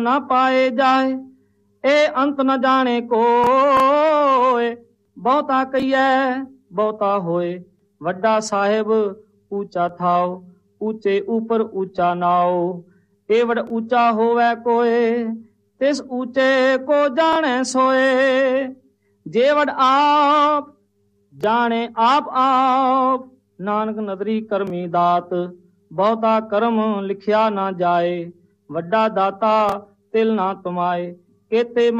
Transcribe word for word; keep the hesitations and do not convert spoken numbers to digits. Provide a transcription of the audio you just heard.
ਨਾ ਪਾਏ ਜਾਏ, ਇਹ ਅੰਤ ਨ ਜਾਣੇ ਕੋਏ। ਬਹੁਤਾ ਕਹੀਐ ਬਹੁਤਾ ਹੋਏ, ਵੱਡਾ ਸਾਹਿਬ ਊਚਾ ਥਾਓ, ਊਚੇ ਉਪਰ ਊਚਾ ਨਾਓ। ਏਵੜ ਊਚਾ ਹੋਵੈ ਕੋਏ, ਤਿਸ ਊਚੇ ਕੋ ਜਾਣੈ ਸੋਏ। ਜੇਵੜ ਆਪ ਜਾਣੇ ਆਪ ਆਪ, ਨਾਨਕ ਨਦਰੀ ਕਰਮੀ ਦਾਤ। ਬਹੁਤਾ ਕਰਮ ਲਿਖਿਆ ਨਾ ਜਾਏ, ਵੱਡਾ ਦਾਤਾ ਤਿਲ ਨਾ ਤੁਮਾਏ। ਕੇਤੇ